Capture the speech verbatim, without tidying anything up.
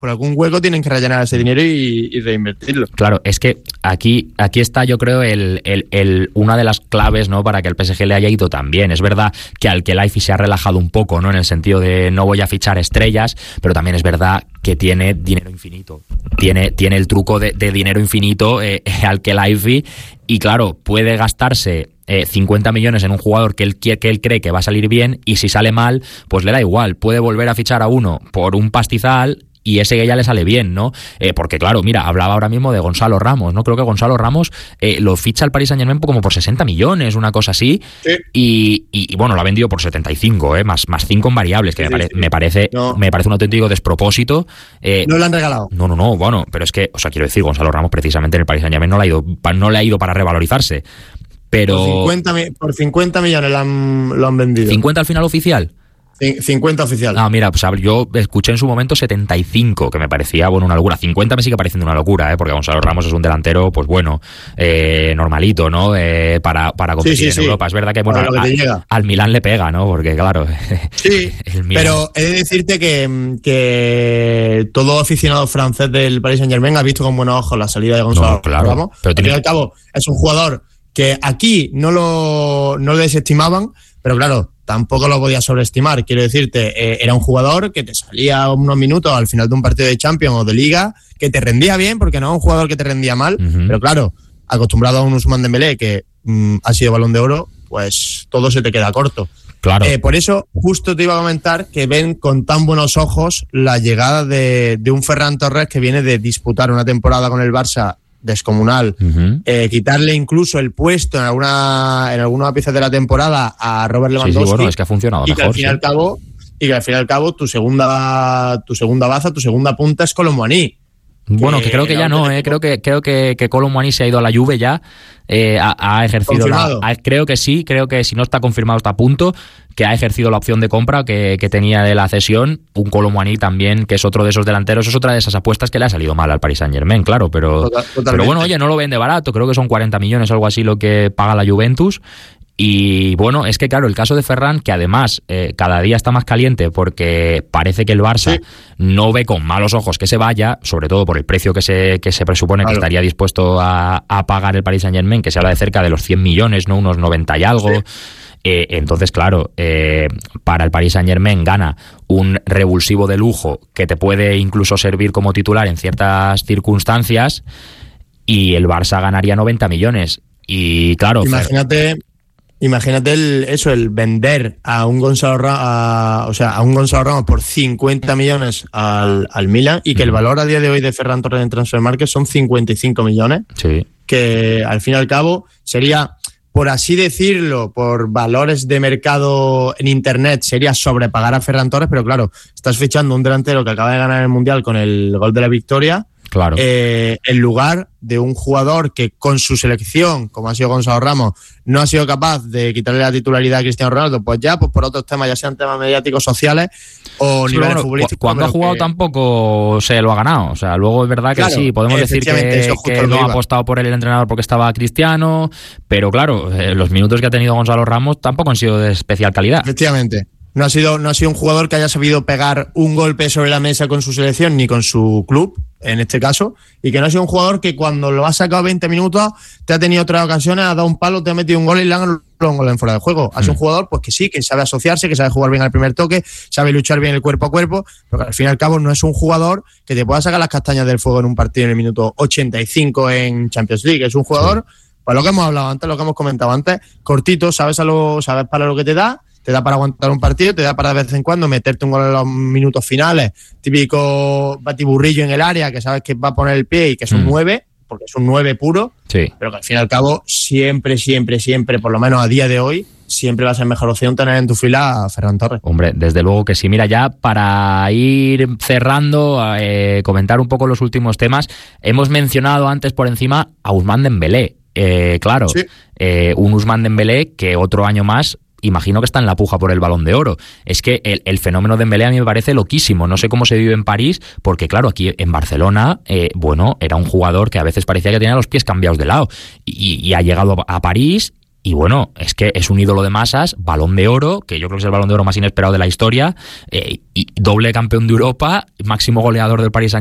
por algún hueco tienen que rellenar ese dinero y, y reinvertirlo. Claro, es que aquí, aquí está, yo creo, el, el, el, una de las claves, ¿no?, para que el P S G le haya ido tan bien. Es verdad que Al-Khelaifi se ha relajado un poco, ¿no?, en el sentido de no voy a fichar estrellas, pero también es verdad que tiene dinero infinito. Tiene, tiene el truco de, de dinero infinito eh, Al-Khelaifi, y claro, puede gastarse Eh, cincuenta millones en un jugador que él, que él cree que va a salir bien, y si sale mal, pues le da igual, puede volver a fichar a uno por un pastizal y ese que ya le sale bien, ¿no? Eh, porque claro, mira, hablaba ahora mismo de Gonzalo Ramos, ¿no? Creo que Gonzalo Ramos eh, lo ficha el Paris Saint-Germain como por sesenta millones, una cosa así, sí. y, y, y bueno, lo ha vendido por setenta y cinco, ¿eh? Más, más cinco en variables, que sí, me, pare, sí. me, parece, no. me parece un auténtico despropósito. Eh, no lo han regalado. No, no, no, bueno, pero es que, o sea, quiero decir, Gonzalo Ramos precisamente en el Paris Saint-Germain no le ha ido, no le ha ido para revalorizarse. Pero por cincuenta, por cincuenta millones lo han, lo han vendido. ¿cincuenta al final oficial? cincuenta oficial. Ah, mira, pues yo escuché en su momento setenta y cinco, que me parecía, bueno, una locura. cincuenta me sigue pareciendo una locura, ¿eh? Porque Gonzalo Ramos es un delantero, pues bueno, eh, normalito, ¿no? Eh, para, para competir sí, sí, en sí. Europa. Es verdad que, bueno, que a, al Milán le pega, ¿no? Porque, claro... Sí, pero he de decirte que, que todo aficionado francés del Paris Saint-Germain ha visto con buenos ojos la salida de Gonzalo no, claro, Ramos. Pero tiene... Al fin y al cabo, es un jugador que aquí no lo, no lo desestimaban, pero claro, tampoco lo podía sobreestimar. Quiero decirte, eh, era un jugador que te salía unos minutos al final de un partido de Champions o de Liga, que te rendía bien, porque no es un jugador que te rendía mal, uh-huh. pero claro, acostumbrado a un Ousmane Dembélé que mm, ha sido Balón de Oro, pues todo se te queda corto. Claro. Eh, por eso, justo te iba a comentar que ven con tan buenos ojos la llegada de, de un Ferran Torres que viene de disputar una temporada con el Barça descomunal, uh-huh. eh, quitarle incluso el puesto en alguna en alguna pieza de la temporada a Robert Lewandowski. Sí, sí, bueno, es que ha funcionado y mejor, que al fin y al sí. cabo y que al fin y al cabo tu segunda tu segunda baza, tu segunda punta es Kolo Muani. Bueno, que, que creo que ya no, eh, creo que creo que, que Kolo Muani se ha ido a la Juve ya, eh, ha, ha ejercido la, ha, creo que sí, creo que si no está confirmado está a punto, que ha ejercido la opción de compra que, que tenía de la cesión, un Kolo Muani también, que es otro de esos delanteros, es otra de esas apuestas que le ha salido mal al Paris Saint-Germain, claro, pero, Total, pero bueno, oye, no lo vende barato, creo que son cuarenta millones o algo así lo que paga la Juventus. Y bueno, es que claro, el caso de Ferran, que además eh, cada día está más caliente porque parece que el Barça sí. no ve con malos ojos que se vaya, sobre todo por el precio que se, que se presupone claro. que estaría dispuesto a, a pagar el Paris Saint-Germain, que se habla de cerca de los cien millones, ¿no? Unos noventa y algo. Sí. Eh, entonces, claro, eh, para el Paris Saint-Germain gana un revulsivo de lujo que te puede incluso servir como titular en ciertas circunstancias, y el Barça ganaría noventa millones. Y claro... Imagínate... Imagínate el, eso, el vender a un Gonzalo Ramos, o sea, a un Gonzalo Ramos por cincuenta millones al, al Milan, y que el valor a día de hoy de Ferran Torres en Transfermarkt son cincuenta y cinco millones. Sí. Que al fin y al cabo sería, por así decirlo, por valores de mercado en internet, sería sobrepagar a Ferran Torres, pero claro, estás fichando un delantero que acaba de ganar el Mundial con el gol de la victoria. Claro. Eh, en lugar de un jugador que con su selección, como ha sido Gonzalo Ramos, no ha sido capaz de quitarle la titularidad a Cristiano Ronaldo, pues ya, pues por otros temas, ya sean temas mediáticos, sociales o sí, niveles bueno, futbolísticos. Cuando ha jugado que... tampoco se lo ha ganado. O sea, luego es verdad que claro, sí, podemos decir que, que no ha apostado por él el entrenador porque estaba Cristiano, pero claro, eh, los minutos que ha tenido Gonzalo Ramos tampoco han sido de especial calidad. Efectivamente. No ha sido, no ha sido un jugador que haya sabido pegar un golpe sobre la mesa con su selección ni con su club, en este caso, y que no ha sido un jugador que cuando lo ha sacado veinte minutos te ha tenido otras ocasiones, ha dado un palo, te ha metido un gol y le han anulado un gol en fuera de juego. Ha sido mm. un jugador pues que sí, que sabe asociarse, que sabe jugar bien al primer toque, sabe luchar bien el cuerpo a cuerpo, pero que al fin y al cabo no es un jugador que te pueda sacar las castañas del fuego en un partido en el minuto ochenta y cinco en Champions League. Es un jugador, sí. pues lo que hemos hablado antes, lo que hemos comentado antes, cortito, sabes, a lo, sabes para lo que te da, te da para aguantar un partido, te da para de vez en cuando meterte un gol en los minutos finales, típico batiburrillo en el área, que sabes que va a poner el pie y que es un mm. nueve, porque es un nueve puro, sí. pero que al fin y al cabo siempre, siempre, siempre, por lo menos a día de hoy, siempre va a ser mejor opción tener en tu fila a Ferran Torres. Hombre, desde luego que sí. Mira, ya para ir cerrando, eh, comentar un poco los últimos temas, hemos mencionado antes por encima a Ousmane Dembélé. Eh, claro, sí. eh, un Ousmane Dembélé que otro año más imagino que está en la puja por el Balón de Oro. Es que el, el fenómeno de Dembélé a mí me parece loquísimo. No sé cómo se vive en París, porque claro, aquí en Barcelona, eh, bueno, era un jugador que a veces parecía que tenía los pies cambiados de lado. Y, y ha llegado a París Y bueno, es que es un ídolo de masas, Balón de Oro, que yo creo que es el Balón de Oro más inesperado de la historia, eh, y doble campeón de Europa, máximo goleador del Paris Saint-Germain